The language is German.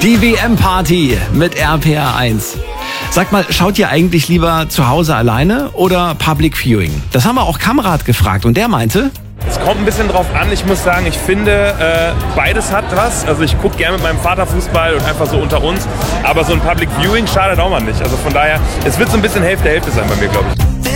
Die WM-Party mit RPR 1. Sag mal, schaut ihr eigentlich lieber zu Hause alleine oder Public Viewing? Das haben wir auch Kamrat gefragt und der meinte... Es kommt ein bisschen drauf an. Ich muss sagen, ich finde, beides hat was. Also ich gucke gerne mit meinem Vater Fußball und einfach so unter uns. Aber so ein Public Viewing schadet auch mal nicht. Also von daher, es wird so ein bisschen Hälfte-Hälfte sein bei mir, glaube ich.